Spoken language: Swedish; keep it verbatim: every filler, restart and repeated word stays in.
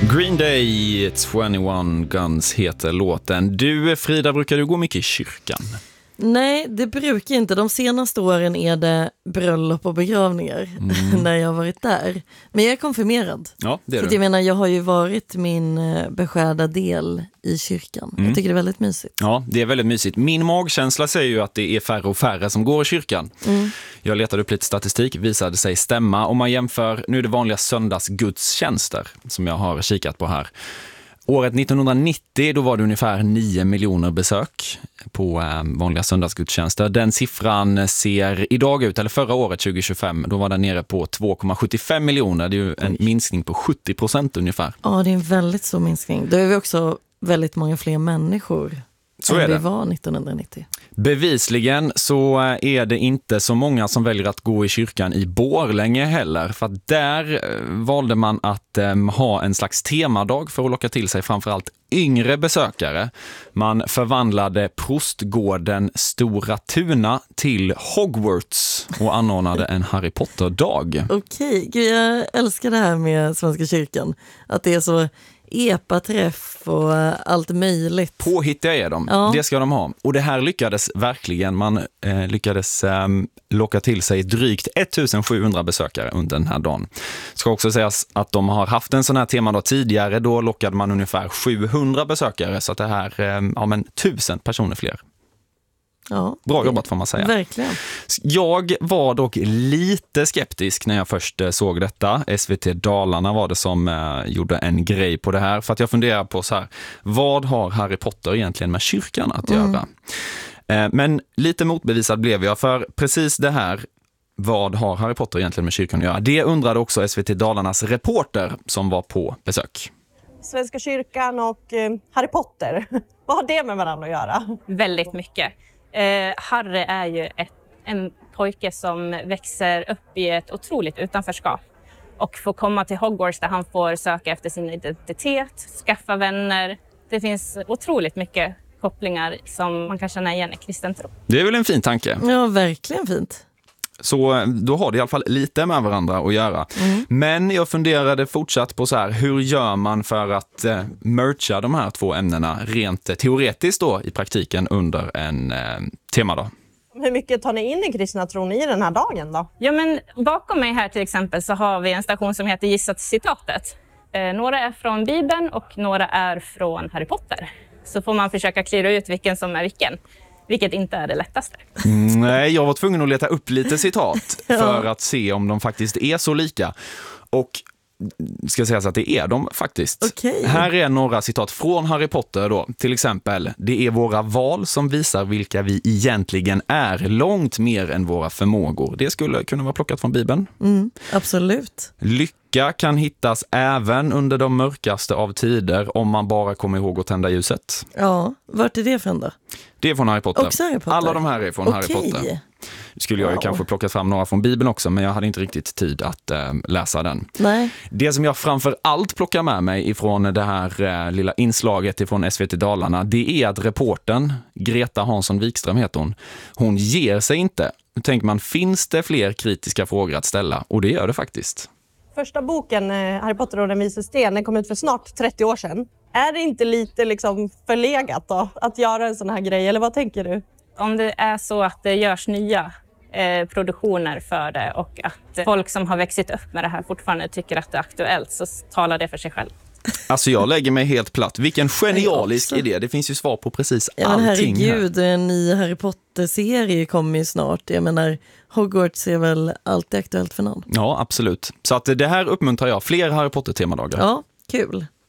Green Day, tjugoett Guns heter låten. Du, Frida, brukar du gå mycket i kyrkan? Nej, det brukar inte. De senaste åren är det bröllop och begravningar mm. när jag har varit där. Men jag är konfirmerad. Ja, det är så du. Jag menar, jag har ju varit min beskärda del i kyrkan. Mm. Jag tycker det är väldigt mysigt. Ja, det är väldigt mysigt. Min magkänsla säger ju att det är färre och färre som går i kyrkan. Mm. Jag letade upp lite statistik, visade sig stämma. Om man jämför, nu är det vanliga söndagsgudstjänster som jag har kikat på här. Året nittonhundranittio, då var det ungefär nio miljoner besök på eh, vanliga söndagsgudstjänster. Den siffran ser idag ut, eller förra året tjugohundratjugofem, då var den nere på två komma sjuttiofem miljoner. Det är ju en minskning på sjuttio procent ungefär. Ja, det är en väldigt stor minskning. Då är vi också väldigt många fler människor så än är det. vi var nittonhundranittio. Bevisligen så är det inte så många som väljer att gå i kyrkan i Borlänge heller. För att där valde man att um, ha en slags temadag för att locka till sig framförallt yngre besökare. Man förvandlade Prostgården Stora Tuna till Hogwarts och anordnade en Harry Potter-dag. Okej, Gud, jag älskar det här med Svenska kyrkan. Att det är så epaträff och allt möjligt. Påhittiga är de, ja. Det ska de ha. Och det här lyckades verkligen. Man eh, lyckades eh, locka till sig drygt ettusensjuhundra besökare under den här dagen. Ska också sägas att de har haft en sån här tema då tidigare. Då lockade man ungefär sjuhundra besökare. Så att det här, eh, ja men tusen personer fler. Ja, bra jobbat får man säga. Verkligen. Jag var dock lite skeptisk när jag först såg detta. S V T Dalarna var det som eh, gjorde en grej på det här. För att jag funderar på så här, vad har Harry Potter egentligen med kyrkan att mm. göra? Eh, men lite motbevisad blev jag, för precis det här, vad har Harry Potter egentligen med kyrkan att göra? Det undrade också S V T Dalarnas reporter som var på besök. Svenska kyrkan och eh, Harry Potter, vad har det med varandra att göra? Väldigt mycket. Eh, Harry är ju ett, en pojke som växer upp i ett otroligt utanförskap och får komma till Hogwarts där han får söka efter sin identitet, skaffa vänner. Det finns otroligt mycket kopplingar som man kan känna igen i kristen tro. Det är väl en fin tanke? Ja, verkligen fint. Så då har det i alla fall lite med varandra att göra. Mm. Men jag funderade fortsatt på så här, hur gör man för att eh, mercha de här två ämnena rent eh, teoretiskt då i praktiken under en eh, temadag? Hur mycket tar ni in i kristna tron i den här dagen då? Ja, men bakom mig här till exempel så har vi en station som heter Gissat citatet. Eh, några är från Bibeln och några är från Harry Potter. Så får man försöka klira ut vilken som är vilken. Vilket inte är det lättaste. Mm, nej, jag var tvungen att leta upp lite citat för att se om de faktiskt är så lika. Och ska säga så att det är de faktiskt. Okay. Här är några citat från Harry Potter då. Till exempel, det är våra val som visar vilka vi egentligen är, långt mer än våra förmågor. Det skulle kunna vara plockat från Bibeln. Mm, absolut. Lycka kan hittas även under de mörkaste av tider om man bara kommer ihåg att tända ljuset. Ja, vart är det från då? Det är från Harry Potter. Också Harry Potter. Alla de här är från okay. Harry Potter. Skulle jag ju wow. kanske plockat fram några från Bibeln också, men jag hade inte riktigt tid att äh, läsa den. Nej. Det som jag framför allt plockar med mig ifrån det här äh, lilla inslaget ifrån S V T Dalarna, det är att reportern, Greta Hansson Wikström heter hon, hon ger sig inte. Nu tänker man, finns det fler kritiska frågor att ställa? Och det gör det faktiskt. Första boken, Harry Potter och den vise sten, den kom ut för snart trettio år sedan. Är det inte lite liksom förlegat då, att göra en sån här grej, eller vad tänker du? Om det är så att det görs nya eh, produktioner för det och att folk som har växt upp med det här fortfarande tycker att det är aktuellt, så talar det för sig själv. Alltså jag lägger mig helt platt. Vilken genialisk idé. Det finns ju svar på precis ja, allting herregud, här. En ny Harry Potter-serie kommer ju snart. Jag menar, Hogwarts är väl alltid aktuellt för någon. Ja, absolut. Så att det här uppmuntrar jag. Fler Harry Potter-temadagar. Ja, kul.